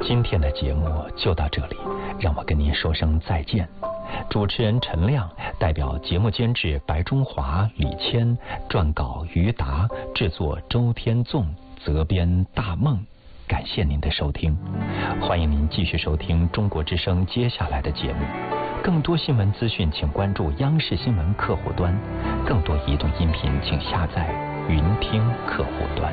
今天的节目就到这里，让我跟您说声再见。主持人陈亮，代表节目监制白中华、李谦，撰稿于达，制作周天纵，责编大梦。感谢您的收听，欢迎您继续收听中国之声接下来的节目。更多新闻资讯请关注央视新闻客户端，更多移动音频请下载云听客户端。